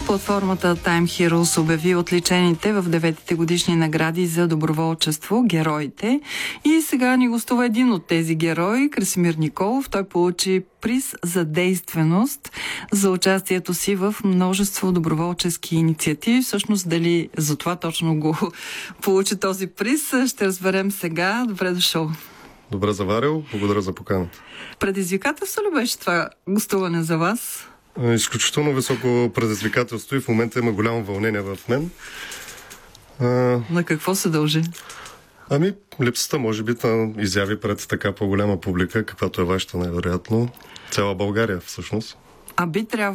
Платформата Time Heroes обяви отличените в 9-те годишни награди за доброволчество героите. И сега ни гостува един от тези герои, Красимир Николов. Той получи приз за действеност за участието си в множество доброволчески инициативи. Всъщност дали за това точно го получи този приз, ще разберем сега. Добре дошъл. Добре заварил, благодаря за поканата. Предизвикателство ли беше това гостуване за вас? Изключително високо предизвикателство и в момента има голямо вълнение в мен. На какво се дължи? Липсата, може би, на изяви пред така по-голяма публика, каквато е вашата, най-вероятно. Цяла България, всъщност. Би трябвало